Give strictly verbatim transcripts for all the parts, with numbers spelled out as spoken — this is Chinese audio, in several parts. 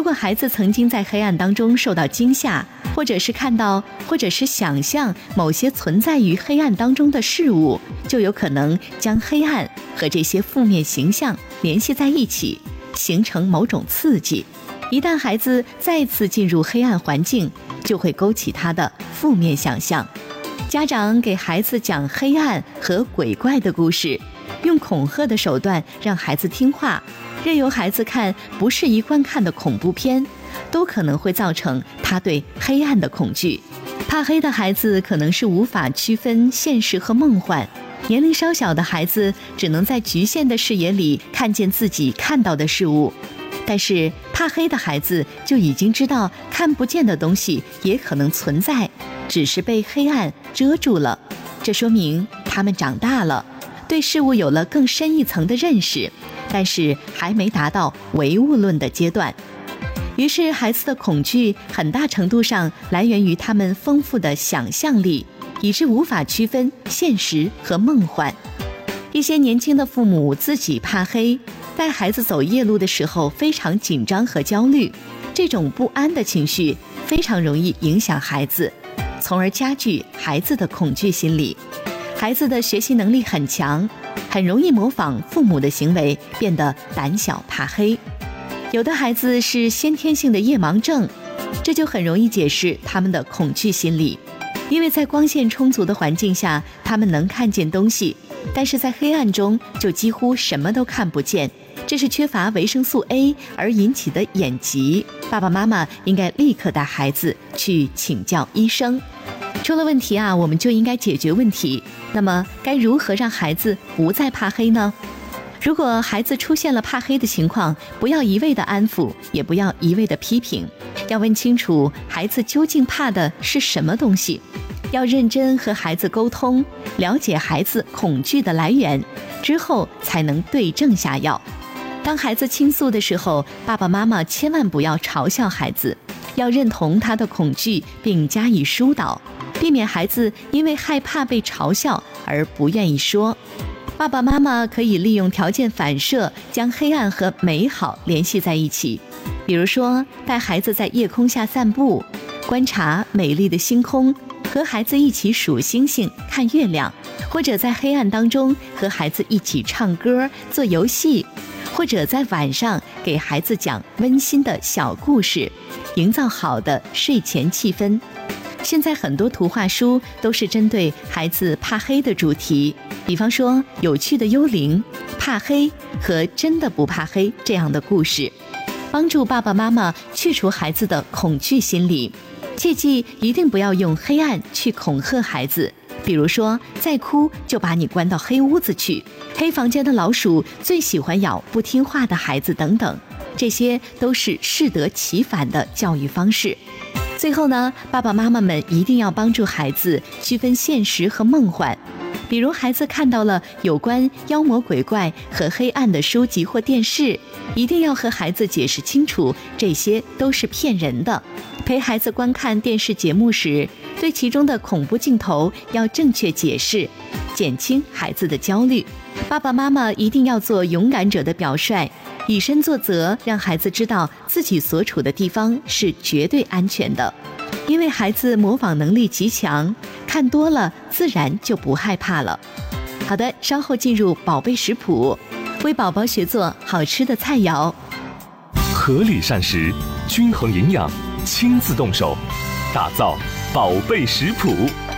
果孩子曾经在黑暗当中受到惊吓，或者是看到或者是想象某些存在于黑暗当中的事物，就有可能将黑暗和这些负面形象联系在一起，形成某种刺激。一旦孩子再次进入黑暗环境，就会勾起他的负面想象。家长给孩子讲黑暗和鬼怪的故事，用恐吓的手段让孩子听话，任由孩子看不适宜观看的恐怖片，都可能会造成他对黑暗的恐惧。怕黑的孩子可能是无法区分现实和梦幻，年龄稍小的孩子只能在局限的视野里看见自己看到的事物，但是怕黑的孩子就已经知道看不见的东西也可能存在，只是被黑暗遮住了。这说明他们长大了，对事物有了更深一层的认识，但是还没达到唯物论的阶段。于是孩子的恐惧很大程度上来源于他们丰富的想象力，以致无法区分现实和梦幻。一些年轻的父母自己怕黑，带孩子走夜路的时候非常紧张和焦虑，这种不安的情绪非常容易影响孩子，从而加剧孩子的恐惧心理。孩子的学习能力很强，很容易模仿父母的行为，变得胆小怕黑。有的孩子是先天性的夜盲症，这就很容易解释他们的恐惧心理。因为在光线充足的环境下，他们能看见东西，但是在黑暗中就几乎什么都看不见，这是缺乏维生素 A 而引起的眼疾。爸爸妈妈应该立刻带孩子去请教医生。出了问题啊，我们就应该解决问题。那么该如何让孩子不再怕黑呢？如果孩子出现了怕黑的情况，不要一味的安抚，也不要一味的批评，要问清楚孩子究竟怕的是什么东西，要认真和孩子沟通，了解孩子恐惧的来源，之后才能对症下药。当孩子倾诉的时候，爸爸妈妈千万不要嘲笑孩子，要认同他的恐惧并加以疏导，避免孩子因为害怕被嘲笑而不愿意说。爸爸妈妈可以利用条件反射，将黑暗和美好联系在一起。比如说，带孩子在夜空下散步，观察美丽的星空，和孩子一起数星星、看月亮，或者在黑暗当中和孩子一起唱歌、做游戏，或者在晚上给孩子讲温馨的小故事，营造好的睡前气氛。现在很多图画书都是针对孩子怕黑的主题，比方说有趣的幽灵、怕黑和真的不怕黑这样的故事，帮助爸爸妈妈去除孩子的恐惧心理。切记一定不要用黑暗去恐吓孩子，比如说再哭就把你关到黑屋子去，黑房间的老鼠最喜欢咬不听话的孩子等等，这些都是适得其反的教育方式。最后呢，爸爸妈妈们一定要帮助孩子区分现实和梦幻。比如孩子看到了有关妖魔鬼怪和黑暗的书籍或电视，一定要和孩子解释清楚，这些都是骗人的。陪孩子观看电视节目时，对其中的恐怖镜头要正确解释，减轻孩子的焦虑。爸爸妈妈一定要做勇敢者的表率，以身作则，让孩子知道自己所处的地方是绝对安全的。因为孩子模仿能力极强，看多了自然就不害怕了。好的，稍后进入宝贝食谱，为宝宝学做好吃的菜肴。 合理膳食，均衡营养，亲自动手，打造宝贝食谱。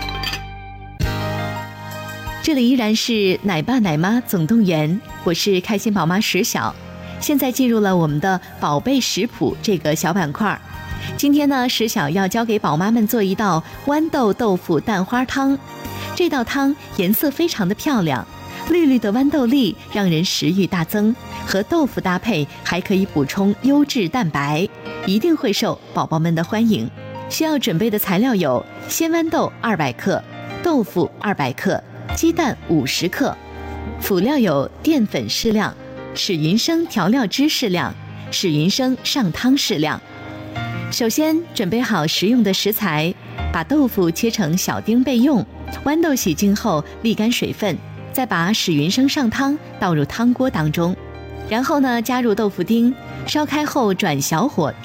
这里依然是奶爸奶妈总动员，我是开心宝妈石晓。现在进入了我们的宝贝食谱这个小板块。今天呢，石晓要教给宝妈们做一道豌豆豆腐蛋花汤。这道汤颜色非常的漂亮，绿绿的豌豆粒让人食欲大增，和豆腐搭配还可以补充优质蛋白，一定会受宝宝们的欢迎。需要准备的材料有鲜豌豆二百克，豆腐二百克，鸡蛋五十克。辅料有淀粉适量，史云生调料汁适量，史云生上汤适量。首先准备好食用的食材，把豆腐切成小丁备用，豌豆洗净后沥干水分，再把史云生上汤倒入汤锅当中，然后呢加入豆腐丁，烧开后转小火